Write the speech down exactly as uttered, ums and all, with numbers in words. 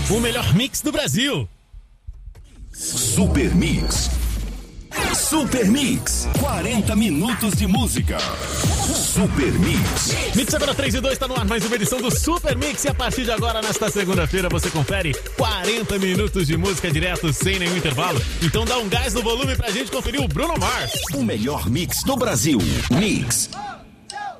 O melhor mix do Brasil. Super Mix. Super Mix. quarenta minutos de música. Super Mix. Mix agora três e dois está no ar, mais uma edição do Super Mix. E a partir de agora, nesta segunda-feira, você confere quarenta minutos de música direto, sem nenhum intervalo. Então dá um gás no volume pra gente conferir o Bruno Mars. O melhor mix do Brasil. Mix.